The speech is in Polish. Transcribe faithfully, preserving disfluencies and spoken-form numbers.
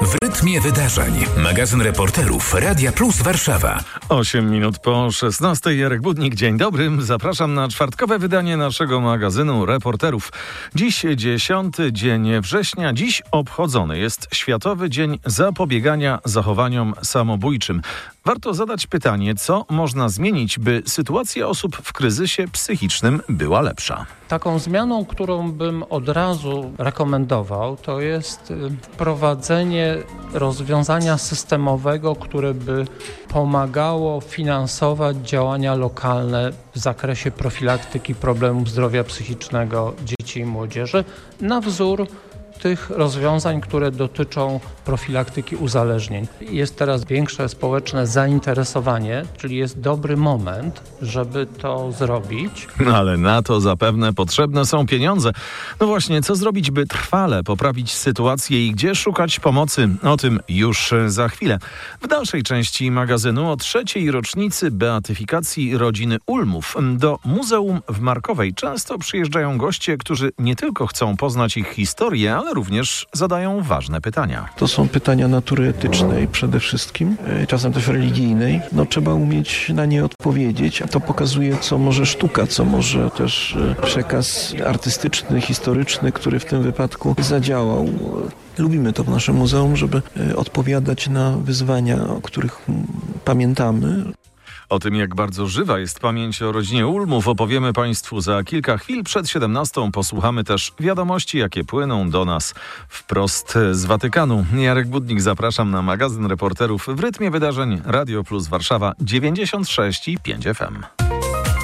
W rytmie wydarzeń. Magazyn reporterów Radia Plus Warszawa. osiem minut po szesnastej. Jarek Budnik, dzień dobry. Zapraszam na czwartkowe wydanie naszego magazynu reporterów. Dziś dziesiąty dzień września. Dziś obchodzony jest Światowy Dzień Zapobiegania Zachowaniom Samobójczym. Warto zadać pytanie, co można zmienić, by sytuacja osób w kryzysie psychicznym była lepsza. Taką zmianą, którą bym od razu rekomendował, to jest wprowadzenie rozwiązania systemowego, które by pomagało finansować działania lokalne w zakresie profilaktyki problemów zdrowia psychicznego dzieci i młodzieży na wzór tych rozwiązań, które dotyczą profilaktyki uzależnień. Jest teraz większe społeczne zainteresowanie, czyli jest dobry moment, żeby to zrobić. Ale na to zapewne potrzebne są pieniądze. No właśnie, co zrobić, by trwale poprawić sytuację i gdzie szukać pomocy? O tym już za chwilę. W dalszej części magazynu o trzeciej rocznicy beatyfikacji rodziny Ulmów do Muzeum w Markowej często przyjeżdżają goście, którzy nie tylko chcą poznać ich historię, ale również zadają ważne pytania. To są pytania natury etycznej przede wszystkim, czasem też religijnej. No, trzeba umieć na nie odpowiedzieć. To pokazuje, co może sztuka, co może też przekaz artystyczny, historyczny, który w tym wypadku zadziałał. Lubimy to w naszym muzeum, żeby odpowiadać na wyzwania, o których pamiętamy. O tym, jak bardzo żywa jest pamięć o rodzinie Ulmów, opowiemy Państwu za kilka chwil. Przed siedemnastą posłuchamy też wiadomości, jakie płyną do nas wprost z Watykanu. Jarek Budnik, zapraszam na magazyn reporterów w rytmie wydarzeń Radio Plus Warszawa dziewięćdziesiąt sześć i pięć F M.